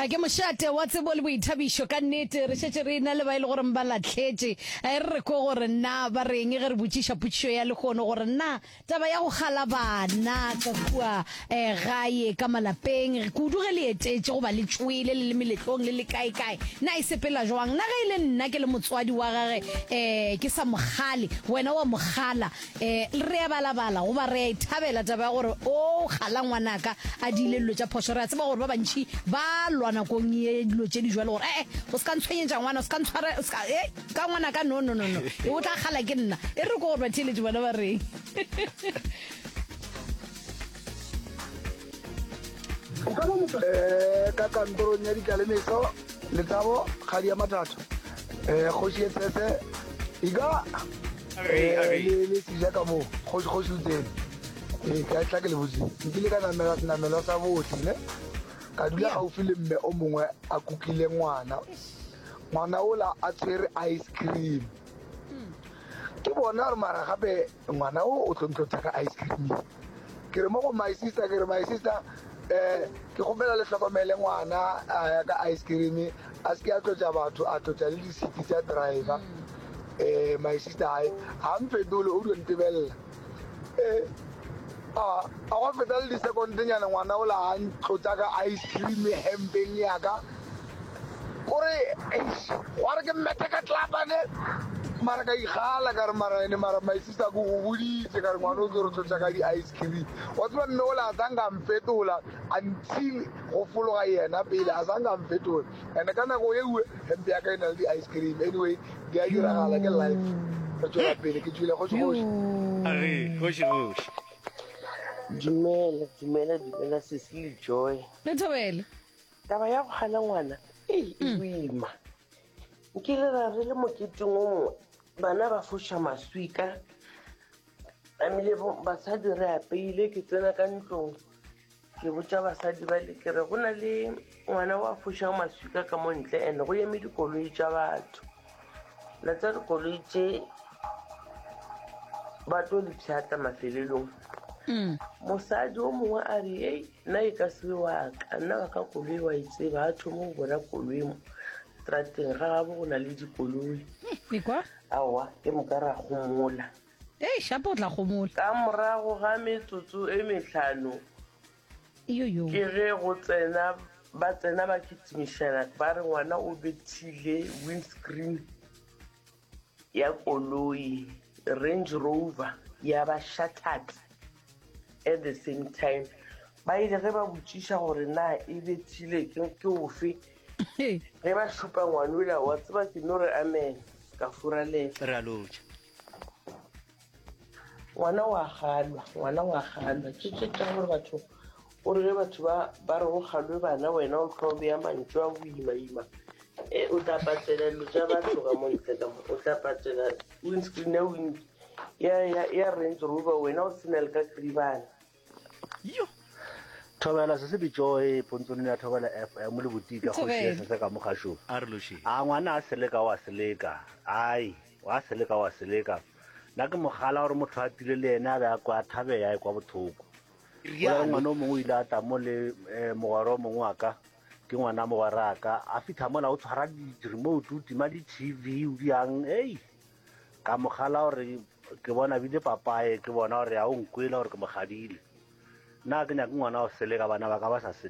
ke mošate wa tsebo le boithabišo ka nnete re šetše re na le ba ile gore ba latlhetše re ko gore nna ba reng ge re botšiša potšišo ya lekgono gore nna taba ya go gala bana ka kua gae ka malapeng kudu ge le etetše goba le tšwele le le meletlong le le kaekae nna e sepela jwang nna ge ile nna ke le motswadi wa gage ke sa mogale wena wa mogala re a balabala goba re a ithabela taba ya gore o gala ngwanaka a dile dilo tša phošo re a tseba gore ba bantši ba lwa nakong ye dilo tše di jwa le gore o se ka ntshwenyetša ngwana o se ka ntshwara ka ngwana ka no e o tla kgala ke nna e re ko gore batheletše bona ba reng ka kantorong ya dikalemeso Letsabo kgadi ya Mathatha kgoši e tsetse ika le seja ka moo kgoši utsene ka tla ke le botse nkile ka namela sa botlhe ne ka dula gaufi le mme o mongwe a kukile ngwana ola a tshwere ice cream ke bona re mara gape ngwana o tlontlontsa ka ice cream ke re mo go my sister ke gomela le hlokomele ngwana ka ice cream a se ke a tlotsa batho a tlotsa le disiti tsa driver my sister ha mfetole o di ntebella a go feta le disekondnyana ngwana o la a ntlotsa ka ice cream hempeng yaka gore wa re ke mmete ka tlapane mara ka igala ka re mara my sister go boditse ka re ngwana o tlo re tlotsa ka di-ice cream wa tseba nne o la a tsanka mfetola until go fologa yena pele a tsanka mfetola and-e ka nako ewe hempe ya ka e na le di-ice cream anyway di a diragala ke life re tswela pele ke tswile kgoši Dumela Cecile Joy. le thobele Taba ya go gala ngwana e boima. Nkile ra re le moketeng o mongwe bana ba foša maswika amile basadi re apeile ke tsena ka ntlong ke botša basadi ba le ke re go na le ngwana wa foša maswika ka mo ntle and go eme dikoloi tša batho la tsa dikoloi tše ba tlo le pšhata mafelelong mosadi o mongwe a re nna e ka se wa ka nna ba ka koloi wa itseba a thoma go bona koloi mo strateng ga gabo go na le dikoloi aowa ke moka ra gomola shapo o tla gomola ka morago ga metsotso e metlhano ke ge go tsena ba kitimišana ba re ngwana o bethile windscreen ya koloi Range Rover ya ba shattered at the same time ba ile ge ba botšiša gore na e bethile ke ofe ge ba šupa ngwanola wa tseba ke no re amen ka furalela re a lotša ngwana wa galwa ke tšetša gore batho o re ge batho ba re go galwe bana wena o tlhobe ya mantšu a boimaima o tla patela dilo tša batho ka montle ka mo o tla patela windscreen ya Range Rover wena o sena le ka kribana yo thobela se bitjoe pontsone ya thobela FM le botika go se ka mogasho a re loše a ngwana a seleka wa seleka la ke mogala gore motho a tile le ena ba kwa thabe ya kwa bothoko ya ngwana o mongwe ile a tamo le mogwaro mongwe aka ke ngwana mogwaraka a fitha mola o tshwara di-remote o tima di-TV o diang ka mogala gore ke bona bile papaye ke bona gore a o nkwela gore ke mogadile nna ke nyaka ngwana o seleka bana ba ka ba sa